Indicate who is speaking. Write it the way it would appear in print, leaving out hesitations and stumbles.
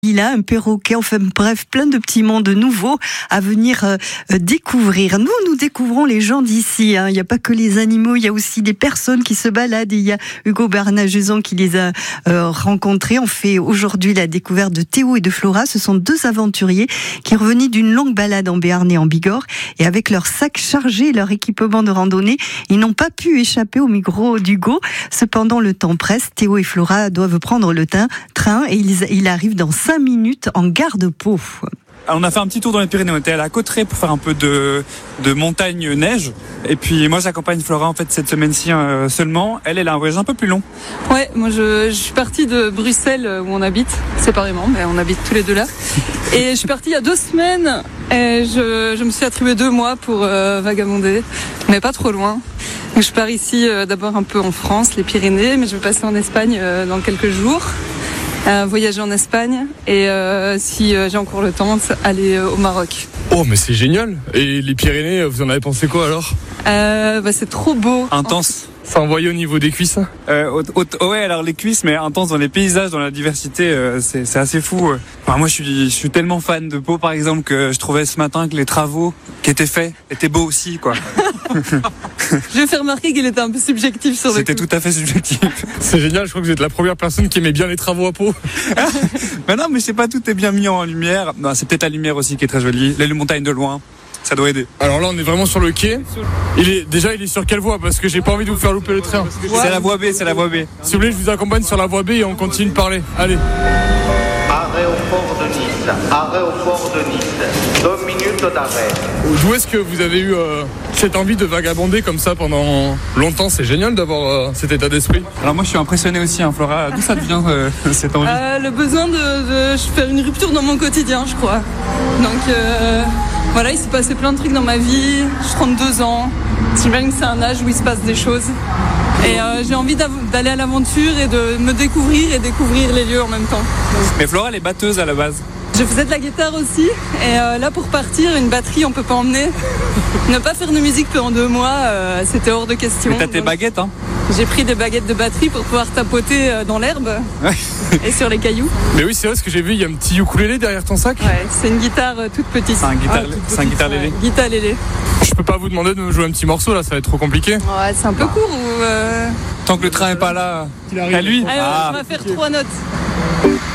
Speaker 1: Il a un perroquet, enfin bref, plein de petits mondes nouveaux à venir découvrir. Nous découvrons les gens d'ici. Il n'y a pas que les animaux, il y a aussi des personnes qui se baladent. Et il y a Hugo Bernat-Juson qui les a rencontrés. On fait aujourd'hui la découverte de Théo et de Flora. Ce sont deux aventuriers qui revenaient d'une longue balade en Béarn et en Bigorre. Et avec leurs sacs chargés et leur équipement de randonnée, ils n'ont pas pu échapper au micro d'Hugo. Cependant, le temps presse. Théo et Flora doivent prendre le train et ils arrivent dans 5 minutes en gare de Pau.
Speaker 2: On a fait un petit tour dans les Pyrénées, on était à la Cauterets pour faire un peu de montagne neige. Et puis moi j'accompagne Flora en fait cette semaine-ci seulement. Elle a un voyage un peu plus long.
Speaker 3: Ouais, moi je suis partie de Bruxelles où on habite séparément, mais on habite tous les deux là. Et je suis partie il y a 2 semaines et je me suis attribué 2 mois pour vagabonder, mais pas trop loin. Donc je pars ici d'abord un peu en France, les Pyrénées, mais je vais passer en Espagne dans quelques jours. Voyager en Espagne et si j'ai encore le temps, aller au Maroc.
Speaker 4: Oh mais c'est génial. Et les Pyrénées, vous en avez pensé quoi alors?
Speaker 3: C'est trop beau.
Speaker 2: Intense.
Speaker 4: Ça envoyait au niveau des cuisses?
Speaker 2: Ouais, alors les cuisses, mais intense dans les paysages, dans la diversité, c'est assez fou. Enfin, moi je suis tellement fan de Pau par exemple que je trouvais ce matin que les travaux qui étaient faits étaient beaux aussi quoi.
Speaker 3: Je vais faire remarquer qu'il était un peu subjectif sur le coup.
Speaker 2: C'était tout à fait subjectif.
Speaker 4: C'est génial, je crois que vous êtes la première personne qui aimait bien les travaux à Pau.
Speaker 2: Mais non, mais je sais pas, tout est bien mis en lumière. Non, c'est peut-être la lumière aussi qui est très jolie. Les montagnes de loin, ça doit aider.
Speaker 4: Alors là on est vraiment sur le quai. Il est sur quelle voie? Parce que j'ai pas envie de vous faire louper le train.
Speaker 2: C'est la voie B, c'est la voie B.
Speaker 4: Si vous voulez, je vous accompagne sur la voie B et on continue de parler. Allez.
Speaker 5: Arrêt au port de Nice, arrêt au port de Nice, 2 minutes d'arrêt.
Speaker 4: D'où est-ce que vous avez eu cette envie de vagabonder comme ça pendant longtemps? C'est génial d'avoir cet état d'esprit.
Speaker 2: Alors moi je suis impressionné aussi, hein, Flora. D'où ça devient cette envie?
Speaker 3: Le besoin de faire une rupture dans mon quotidien, je crois. Donc voilà, il s'est passé plein de trucs dans ma vie. J'ai 32 ans. J'imagine que c'est un âge où il se passe des choses. Et j'ai envie d'aller à l'aventure et de me découvrir et découvrir les lieux en même temps.
Speaker 2: Mais Flora, elle est batteuse à la base.
Speaker 3: Je faisais de la guitare aussi. Et là, pour partir, une batterie, on peut pas emmener. Ne pas faire de musique pendant 2 mois, c'était hors de question.
Speaker 2: Mais t'as tes baguettes, hein?
Speaker 3: J'ai pris des baguettes de batterie pour pouvoir tapoter dans l'herbe et sur les cailloux.
Speaker 4: Mais oui, c'est vrai, ce que j'ai vu, il y a un petit ukulélé derrière ton sac.
Speaker 3: Ouais, c'est une guitare toute petite.
Speaker 2: C'est un guitare lélé.
Speaker 3: Ouais, guitare lélé.
Speaker 4: Je peux pas vous demander de me jouer un petit morceau là, ça va être trop compliqué.
Speaker 3: Ouais, c'est un peu court.
Speaker 2: Tant que le train est pas là, à lui.
Speaker 3: Allez, on va faire 3 notes.